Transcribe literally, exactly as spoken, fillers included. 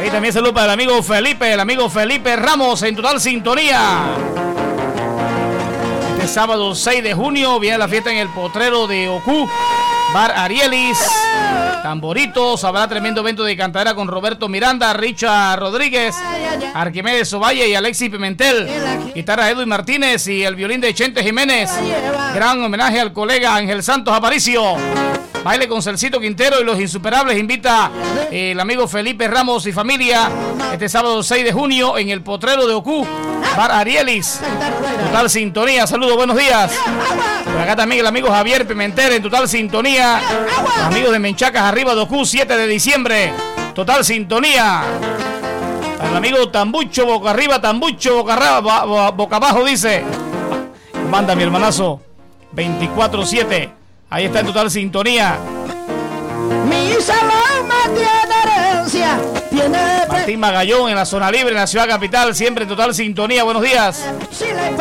Ahí también saludo para el amigo Felipe, el amigo Felipe Ramos en total sintonía. Este sábado seis de junio viene la fiesta en el potrero de Ocú, Bar Arielis. Tamboritos, habrá tremendo evento de cantadera con Roberto Miranda, Richard Rodríguez, Arquimedes Ovalle y Alexis Pimentel. Guitarra Edwin Martínez y el violín de Chente Jiménez. Gran homenaje al colega Ángel Santos Aparicio. Baile con Celcito Quintero y los Insuperables. Invita eh, el amigo Felipe Ramos y familia este sábado seis de junio en el potrero de Ocú, Bar Arielis. Total sintonía, saludos, buenos días. Por acá también el amigo Javier Pimentel en total sintonía. Los amigos de Menchacas arriba de Ocú, siete de diciembre. Total sintonía. El amigo Tambucho, boca arriba, Tambucho, boca, arriba, boca abajo, dice. Manda mi hermanazo veinticuatro siete. Ahí está en total sintonía. Mi salón tiene herencia. Tiene Martín Magallón en la zona libre, en la ciudad capital, siempre en total sintonía. Buenos días.